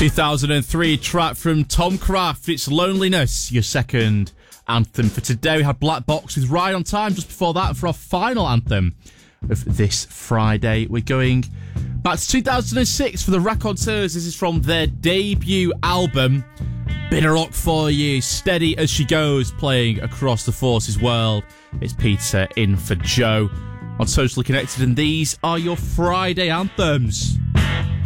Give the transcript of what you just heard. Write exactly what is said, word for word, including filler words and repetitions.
two thousand three track from Tom Craft, it's Loneliness, your second anthem for today. We had Black Box with Ride on Time just before that for our final anthem of this Friday. We're going back to two thousand six for the Raconteurs. This is from their debut album, Been a Rock for You, steady as she goes, playing across the Forces world. It's Peter in for Joe on Socially Connected, and these are your Friday anthems.